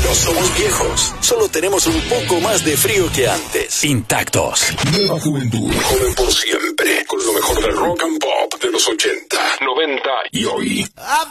No somos viejos, solo tenemos un poco más de frío que antes. Intactos. Nueva juventud, joven por siempre, con lo mejor del rock and pop de los 80, 90 y hoy.